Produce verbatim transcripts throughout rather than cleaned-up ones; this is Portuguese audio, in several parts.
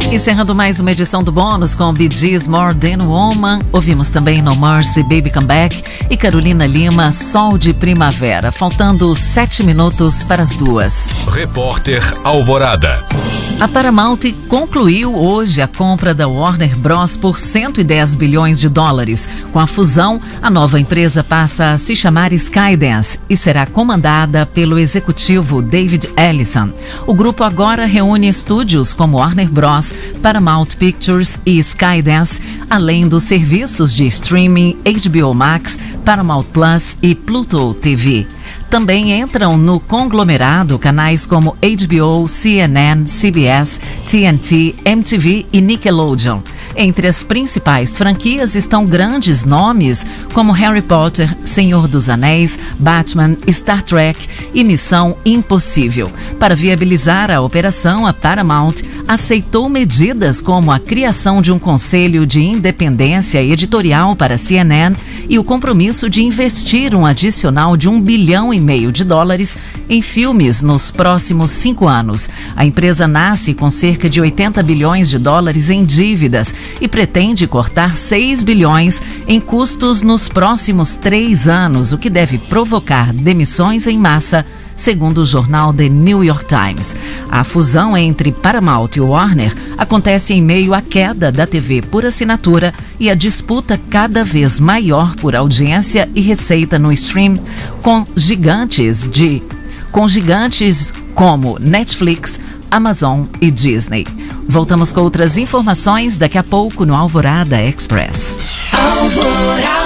Encerrando mais uma edição do Bônus com Bee Gees, More Than Woman. Ouvimos também No Mercy, Baby Come Back e Carolina Lima, Sol de Primavera. Faltando sete minutos para as duas. Repórter Alvorada. A Paramount concluiu hoje a compra da Warner Bros. Por cento e dez bilhões de dólares. Com a fusão, a nova empresa passa a se chamar Skydance e será comandada pelo executivo David Ellison. O grupo agora reúne estúdios como Warner Bros., Paramount Pictures e Skydance, além dos serviços de streaming H B O Max, Paramount Plus e Pluto T V. Também entram no conglomerado canais como H B O, C N N, C B S, T N T, M T V e Nickelodeon. Entre as principais franquias estão grandes nomes como Harry Potter, Senhor dos Anéis, Batman, Star Trek e Missão Impossível. Para viabilizar a operação, a Paramount aceitou medidas como a criação de um conselho de independência editorial para a C N N e o compromisso de investir um adicional de um bilhão e meio de dólares em filmes nos próximos cinco anos. A empresa nasce com cerca de oitenta bilhões de dólares em dívidas e pretende cortar seis bilhões em custos nos próximos três anos, o que deve provocar demissões em massa, segundo o jornal The New York Times. A fusão entre Paramount e Warner acontece em meio à queda da T V por assinatura e a disputa cada vez maior por audiência e receita no stream com gigantes de com gigantes como Netflix, Amazon e Disney. Voltamos com outras informações daqui a pouco no Alvorada Express. Alvorada.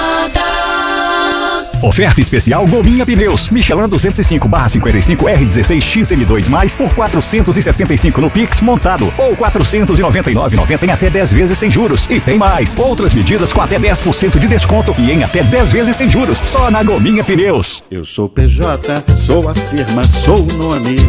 Oferta especial Gominha Pneus. Michelin duzentos e cinco barra cinquenta e cinco R dezesseis X M dois mais por quatrocentos e setenta e cinco no Pix montado ou quatrocentos e noventa e nove reais e noventa centavos em até dez vezes sem juros. E tem mais. Outras medidas com até dez por cento de desconto e em até dez vezes sem juros. Só na Gominha Pneus. Eu sou P J, sou a firma, sou o nome.